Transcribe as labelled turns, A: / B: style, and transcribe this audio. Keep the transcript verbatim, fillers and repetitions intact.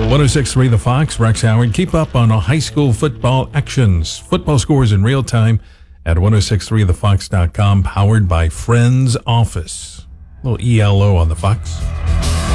A: one oh six point three The Fox, Rex Howard. Keep up on high school football actions. Football scores in real time at ten sixty-three the fox dot com, powered by Friends Office. A little E L O on the Fox.